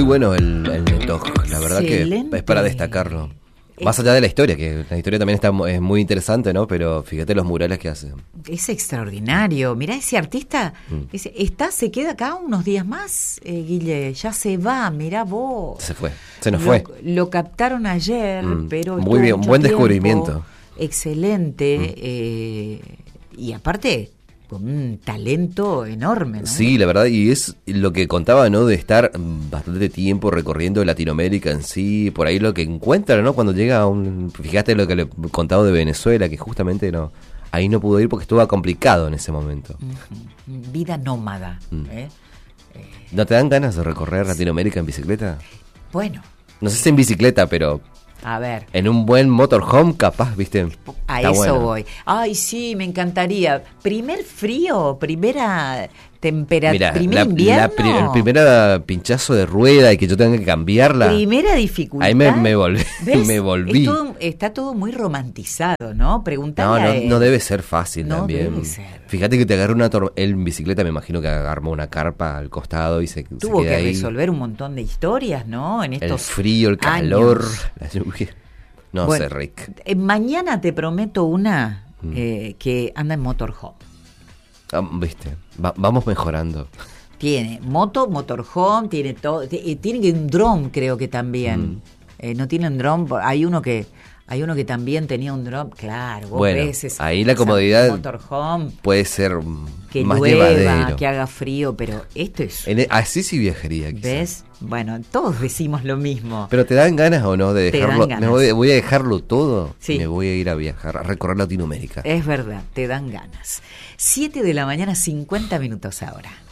Muy bueno el Netok, la verdad Excelente. que es para destacarlo. Más allá de la historia, que la historia también es muy interesante, ¿no? Pero fíjate los murales que hace. Es extraordinario. Mirá, ese artista se queda acá unos días más, Guille. Ya se va, mirá vos. Se nos fue. Lo captaron ayer, pero muy bien, un buen descubrimiento. Excelente. Y aparte, con un talento enorme, ¿no? Sí, la verdad, y es lo que contaba, ¿no? De estar bastante tiempo recorriendo Latinoamérica en sí, por ahí lo que encuentra, ¿no? Cuando llega a fíjate lo que le he contado de Venezuela, que justamente ahí no pudo ir porque estuvo complicado en ese momento. Vida nómada. ¿No te dan ganas de recorrer Latinoamérica en bicicleta? Bueno. No sé si en bicicleta, pero... A ver. En un buen motorhome, capaz, ¿viste? A Está eso bueno. voy. Ay, sí, me encantaría. Primer frío, primera temperatura, primer invierno. El primer pinchazo de rueda y que yo tenga que cambiarla. Primera dificultad. Ahí me volví. ¿Ves? Me volví. Está todo muy romantizado, ¿no? Preguntale No debe ser fácil no también. Debe ser. Fíjate que te agarra él en bicicleta, me imagino que armó una carpa al costado y se tuvo queda que ahí. resolver un montón de historias, ¿no? En estos el frío, el calor, la lluvia. No bueno, sé, Rick. Mañana te prometo una que anda en motorhome. Viste, vamos mejorando. Tiene motorhome, tiene todo, tiene un dron, creo que también. No tiene un dron, hay uno que también tenía un dron, claro, vos bueno, ves ahí la comodidad motorhome puede ser que más llueva, llevadero, que haga frío, pero esto es... así sí viajaría, quizás. ¿Ves? Bueno, todos decimos lo mismo. Pero ¿te dan ganas o no de dejarlo? Voy a dejarlo todo sí. Me voy a ir a viajar, a recorrer Latinoamérica. Es verdad, te dan ganas. 7 de la mañana, 50 minutos ahora.